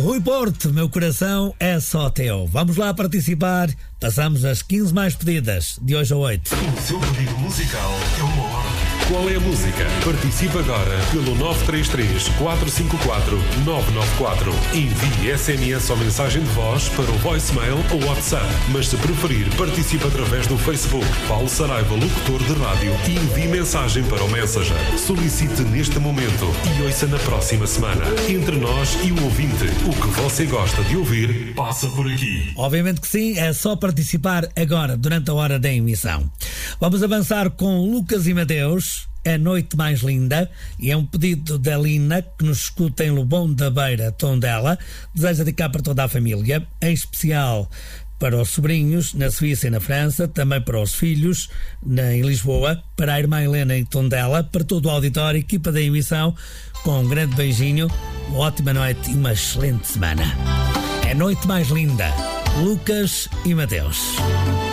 Rui Porto, meu coração é só teu. Vamos lá participar. Passamos as 15 mais pedidas, de hoje a 8. O seu pedido musical é uma ordem. Qual é a música? Participe agora pelo 933-454-994. Envie SMS ou mensagem de voz para o voicemail ou WhatsApp. Mas se preferir, participe através do Facebook. Paulo Saraiva, locutor de rádio, e envie mensagem para o Messenger. Solicite neste momento e ouça na próxima semana. Entre nós e o ouvinte, o que você gosta de ouvir Passa por aqui. Obviamente que sim, é só participar agora, durante a hora da emissão. Vamos avançar com Lucas e Mateus. É Noite Mais Linda, e é um pedido da Lina, que nos escuta em Lobão da Beira, Tondela. Deseja dedicar para toda a família, em especial para os sobrinhos na Suíça e na França, também para os filhos em Lisboa, para a irmã Helena em Tondela, para todo o auditório, equipa da emissão, com um grande beijinho, uma ótima noite e uma excelente semana. É Noite Mais Linda, Lucas e Mateus.